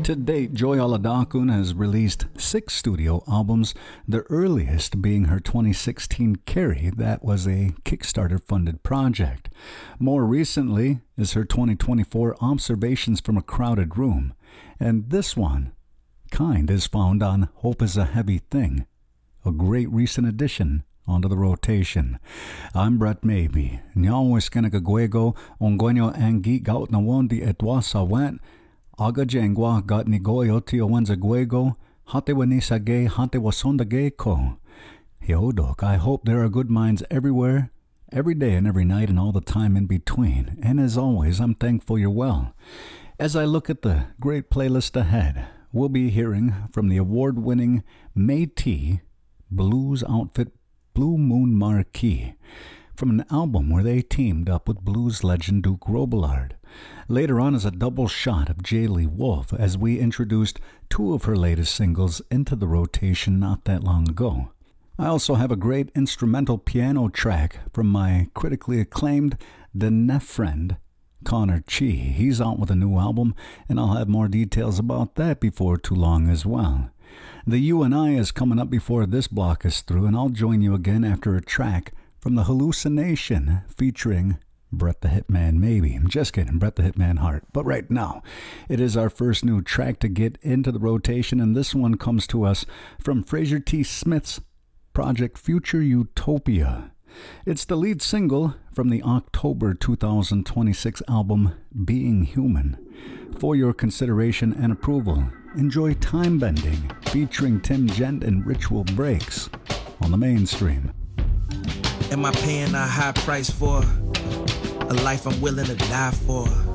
To date, Joy Oladokun has released 6 studio albums, the earliest being her 2016 Carrie that was a Kickstarter-funded project. More recently is her 2024 Observations from a Crowded Room, and this one, Kind, is found on Hope is a Heavy Thing, a great recent addition onto the rotation. I'm Brett Maybe. Nyawwiskenakagwego, ongonyo angi gaut na wondi etwasa went, aga jengwa got nigoyo tio wenzagwego, hate wanisage, hate wasondageko. Yodok, I hope there are good minds everywhere, every day and every night and all the time in between. And as always, I'm thankful you're well. As I look at the great playlist ahead, we'll be hearing from the award-winning Métis blues outfit Blue Moon Marquee, from an album where they teamed up with blues legend Duke Robillard. Later on is a double shot of J. Lee Wolf, as we introduced 2 of her latest singles into the rotation not that long ago. I also have a great instrumental piano track from my critically acclaimed The Neff Friend, Connor Chi. He's out with a new album, and I'll have more details about that before too long as well. The You and I is coming up before this block is through, and I'll join you again after a track from The Hallucination featuring Brett the Hitman Maybe. I'm just kidding, Brett the Hitman Hart. But right now, it is our first new track to get into the rotation, and this one comes to us from Fraser T. Smith's project Future Utopia. It's the lead single from the October 2026 album Being Human. For your consideration and approval, enjoy Time Bending featuring Tim Gent and Ritual Breaks on the mainstream. Am I paying a high price for a life I'm willing to die for?